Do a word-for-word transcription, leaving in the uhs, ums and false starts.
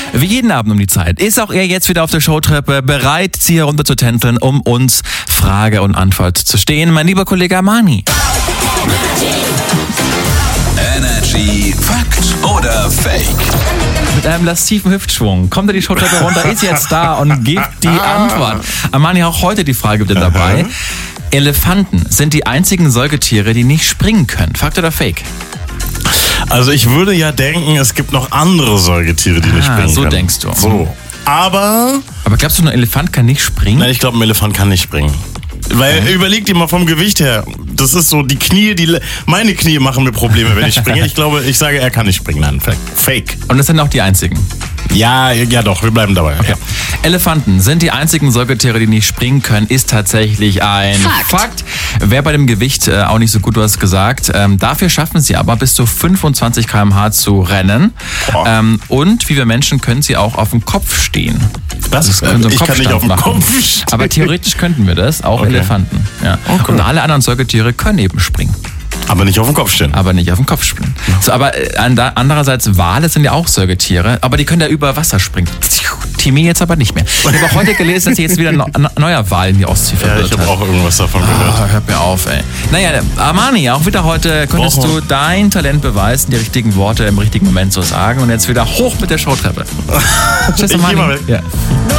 Wie jeden Abend um die Zeit ist auch er jetzt wieder auf der Showtreppe bereit, sie herunter zu tänzeln, um uns Frage und Antwort zu stehen. Mein lieber Kollege Armani. Energy Fakt oder Fake? Mit einem lastiven Hüftschwung kommt er die Showtreppe runter, ist jetzt da und gibt die Antwort. Armani, auch heute die Frage wieder dabei. Elefanten sind die einzigen Säugetiere, die nicht springen können. Fakt oder Fake? Also ich würde ja denken, es gibt noch andere Säugetiere, die nicht Ah, springen so können. denkst du. So. Aber, Aber glaubst du, ein Elefant kann nicht springen? nein, ich glaube, ein Elefant kann nicht springen. Weil, Okay. überleg dir mal vom Gewicht her, das ist so, die Knie, die, meine Knie machen mir Probleme, wenn ich springe. Ich glaube, ich sage, er kann nicht springen. Nein, Fake. Und das sind auch die einzigen. Ja, ja doch, wir bleiben dabei. Okay. Elefanten sind die einzigen Säugetiere, die nicht springen können, ist tatsächlich ein Fakt. Fakt. Wäre bei dem Gewicht äh, auch nicht so gut, du hast gesagt. Ähm, dafür schaffen sie aber bis zu fünfundzwanzig Kilometer pro Stunde zu rennen. Ähm, und wie wir Menschen können sie auch auf dem Kopf stehen. Das ist, können so einen ich kann nicht Kopfstand auf dem machen. Kopf stehen. Aber theoretisch könnten wir das, auch Okay. Elefanten. Ja. Und alle anderen Säugetiere können eben springen, Aber nicht auf dem Kopf stehen. aber nicht auf dem Kopf springen. So, aber äh, ander- andererseits, Wale sind ja auch Säugetiere, aber die können ja über Wasser springen. Timmy jetzt aber nicht mehr. Ich habe auch heute gelesen, dass hier jetzt wieder ein no- neuer Wal in die Ostsee Ja, verwirrt ich habe hat. auch irgendwas davon gehört. Ah, hört mir auf, ey. Naja, Armani, auch wieder heute konntest Oh. du dein Talent beweisen, die richtigen Worte im richtigen Moment zu sagen und jetzt wieder hoch mit der Showtreppe. Tschüss, Ich geh Armani. mal weg. Ja.